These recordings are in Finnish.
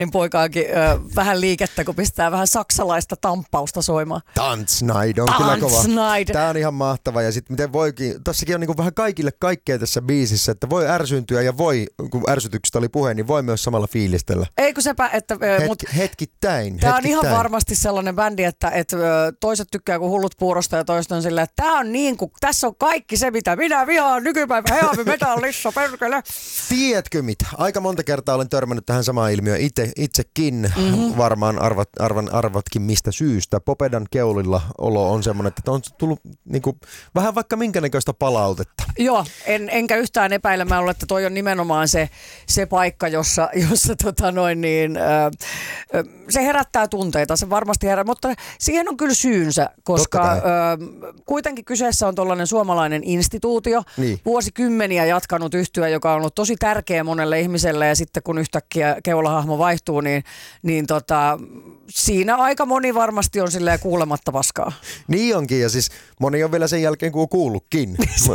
niin poikaankin vähän liikettä, kun pistää vähän saksalaista tamppausta soimaan. Tanzneid on kyllä kova. Tanzneid. Tää on ihan mahtava ja sitten miten voikin, tossakin on niinku vähän kaikille kaikkea tässä biisissä, että voi ärsyntyä ja voi, kun ärsytyksestä oli puhe, niin voi myös samalla fiilistellä. Ei kun sepä, että... Hetkittäin. Tää on ihan varmasti sellainen bändi, että toiset tykkää kuin hullut puurosta ja toiset on silleen, että tää on niin kuin, tässä on kaikki se, mitä minä vihaan nykypäivä heavy metallissa, perkele. Tiedätkö mitä? Aika monta kertaa olen törmännyt tähän samaan ilmiöön itsekin. Varmaan arvatkin mistä syystä. Popedan keulilla olo on semmoinen, että on tullut niinku, vähän vaikka minkä näköistä palautetta. Joo, enkä yhtään epäilemään ole, että toi on nimenomaan se paikka, jossa se herättää tunteita, se varmasti herättää, mutta siihen on kyllä syynsä, koska kuitenkin kyseessä on tollainen suomalainen instituutio, niin. Vuosikymmeniä jatkanut yhtye, joka on ollut tosi tärkeä monelle ihmiselle ja sitten kun yhtäkkiä keulahahmo vaihtuu, niin siinä aika moni varmasti on silleen kuulematta paskaa. Niin onkin ja siis moni on vielä sen jälkeen kun on kuullutkin.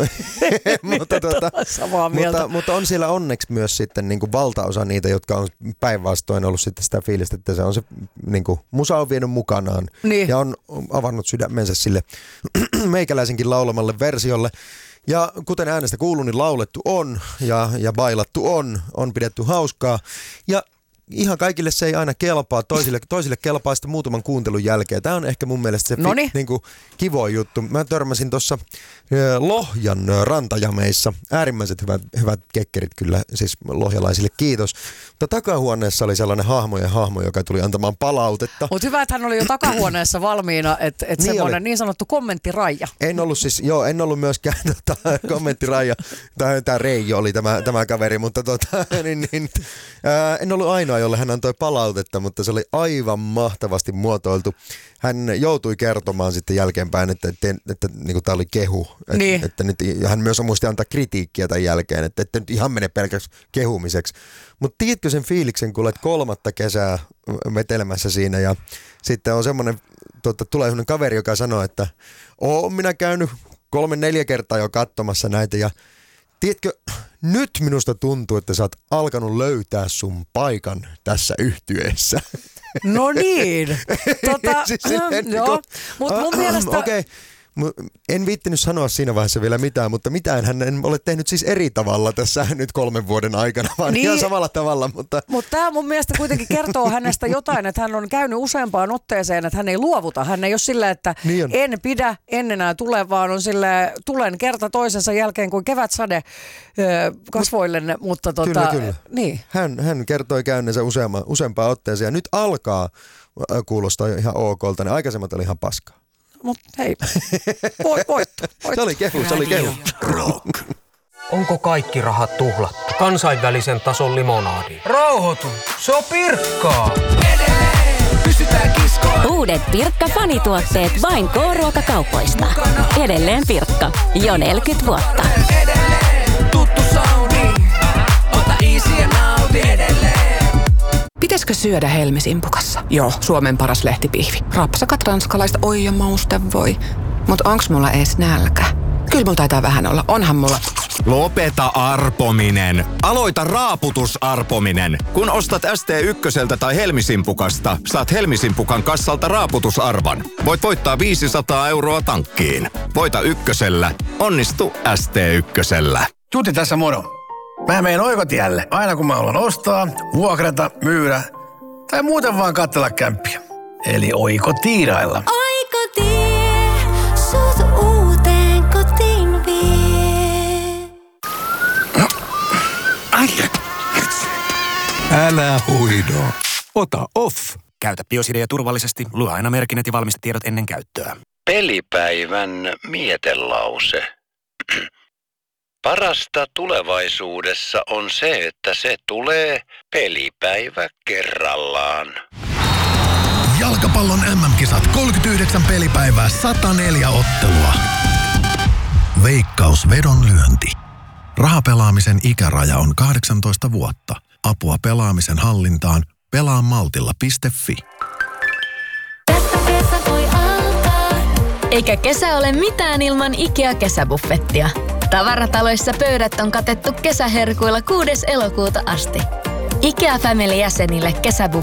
mutta on siellä onneksi myös sitten niin kuin valtaosa niitä, jotka on päinvastoin ollut sitten sitä fiilistä, että se on se niin kuin musa on vienyt mukanaan ja on avannut sydämensä sille meikäläisenkin laulamalle versiolle. Ja kuten äänestä kuuluu, niin laulettu on ja bailattu on pidetty hauskaa ja ihan kaikille se ei aina kelpaa, toisille kelpaa sitten muutaman kuuntelun jälkeen. Tämä on ehkä mun mielestä se niinku kivoin juttu. Mä törmäsin tuossa Lohjan rantajameissa. Äärimmäiset hyvät kekkerit kyllä, siis lohjalaisille kiitos. Mutta takahuoneessa oli sellainen hahmo, joka tuli antamaan palautetta. Mutta hyvä, että hän oli jo takahuoneessa valmiina, että niin semmoinen niin sanottu kommenttiraija. En ollut myöskään kommenttiraija. Tämä Reijo oli tämä kaveri, mutta en ollut ainoa, jolle hän antoi palautetta, mutta se oli aivan mahtavasti muotoiltu. Hän joutui kertomaan sitten jälkeenpäin, että niin tämä oli kehu. Että nyt, hän myös muisti antaa kritiikkiä tämän jälkeen, että nyt ihan mene pelkäksi kehumiseksi. Mutta tiedätkö sen fiiliksen, kun olet 3. kesää vetelemässä siinä ja sitten on semmoinen, tulee semmoinen kaveri, joka sanoo, että oon minä käynyt 3-4 kertaa jo katsomassa näitä ja tiedätkö, nyt minusta tuntuu, että sä oot alkanut löytää sun paikan tässä yhtyeessä. No niin. Mutta mun mielestä... Okei. En viittinyt sanoa siinä vaiheessa vielä mitään, mutta mitään hän en ole tehnyt siis eri tavalla tässä nyt 3 vuoden aikana, vaan ihan samalla tavalla. Mutta tämä mun mielestä kuitenkin kertoo hänestä jotain, että hän on käynyt useampaan otteeseen, että hän ei luovuta. Hän ei ole sillä, että en pidä, en enää tule, vaan on sillä, tulen kerta toisensa jälkeen kuin kevätsade kasvoillenne. Mutta kyllä. Niin. Hän kertoi käyneensä useampaan otteeseen ja nyt alkaa kuulostaa ihan okolta, ne aikaisemmat oli ihan paskaa. Mutta hei, voitto. Se oli kehu. Rock. Onko kaikki rahat tuhlattu? Kansainvälisen tason limonaadi. Rauhoitu, se on Pirkkaa. Edelleen pysytään kiskoilla. Uudet Pirkka-fanituotteet vain K-ruokakaupoista. Edelleen Pirkka, jo 40 vuotta. Edelleen tuttu soundi. Ota easy ja nauti edelleen. Pitäisikö syödä helmisimpukassa? Joo, Suomen paras lehtipihvi. Rapsakat ranskalaista, oi ja mauste voi. Mut onks mulla ees nälkä? Kyllä mulla taitaa vähän olla, onhan mulla... Lopeta arpominen. Aloita raaputusarpominen. Kun ostat ST1 tai Helmisimpukasta, saat Helmisimpukan kassalta raaputusarvan. Voit voittaa 500 € tankkiin. Voita ykkösellä. Onnistu ST1. Tuuti tässä moro. Mä menen oikotielle aina kun mä haluan ostaa, vuokrata, myydä tai muuten vaan katsella kämppiä. Eli Oikotiirailla. Oikotie, sut uuteen kotiin vie. Älä huido. Ota off. Käytä Biosidea turvallisesti. Lue aina merkinnät ja valmistetiedot ennen käyttöä. Pelipäivän mietelause. Parasta tulevaisuudessa on se, että se tulee pelipäivä kerrallaan. Jalkapallon MM-kisat 39 pelipäivää 104 ottelua. Veikkaus vedonlyönti. Rahapelaamisen ikäraja on 18 vuotta. Apua pelaamisen hallintaan pelaamaltilla.fi. Eikä kesä ole mitään ilman IKEA-kesäbuffettia. Tavarataloissa pöydät on katettu kesäherkuilla 6. elokuuta asti. IKEA Family jäsenille kesäbuffet